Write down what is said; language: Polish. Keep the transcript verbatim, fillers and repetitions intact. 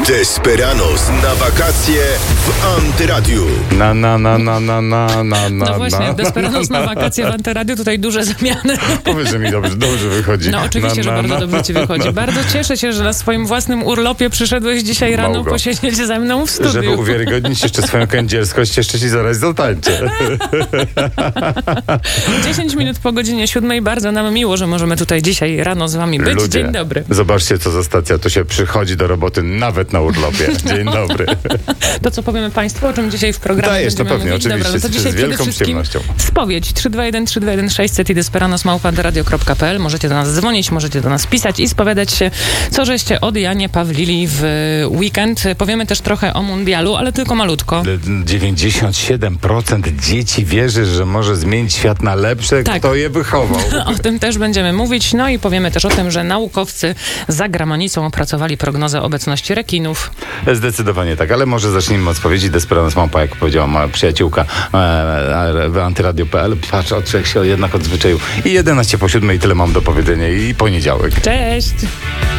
Desperados na wakacje w Antyradiu. Na, na, na, na, na, na, na, na. No właśnie, Desperados na wakacje w Antyradiu, tutaj duże zamiany. Powiedz, że mi dobrze, dobrze wychodzi. No oczywiście, na, że na, bardzo na, dobrze ci wychodzi. na. Bardzo cieszę się, że na swoim własnym urlopie przyszedłeś dzisiaj rano Małgo. posiedzieć ze mną w studiu. Żeby uwiarygodnić jeszcze swoją kędzierskość, jeszcze ci zaraz zatańczę. dziesięć minut po godzinie siódmej. Bardzo nam miło, że możemy tutaj dzisiaj rano z wami być. Ludzie, Dzień dobry. Zobaczcie, co za stacja. Tu się przychodzi do roboty nawet na urlopie. Dzień dobry. To, co powiemy Państwu, o czym dzisiaj w programie Dajesz, to będziemy pewnie, mówić. oczywiście, Dobra, no to z- dzisiaj z przede wielką wszystkim przyjemnością. spowiedź trzy dwa jeden trzy dwa jeden sześćset i desperanos małpa antiradio kropka p l. Możecie do nas dzwonić, możecie do nas pisać i spowiadać się, co żeście od Janie Pawlili w weekend. Powiemy też trochę o mundialu, ale tylko malutko. dziewięćdziesiąt siedem procent dzieci wierzy, że może zmienić świat na lepsze. Tak. Kto je wychował? O tym też będziemy mówić. No i powiemy też o tym, że naukowcy za granicą opracowali prognozę obecności rekinów. Zdecydowanie tak, ale może zacznijmy od spowiedzi. Desperados małpa, jak powiedziała moja przyjaciółka e, e, antyradio kropka p l. Patrz, od trzech się jednak odzwyczaił. I jedenaście po siódmej, tyle mam do powiedzenia i poniedziałek. Cześć!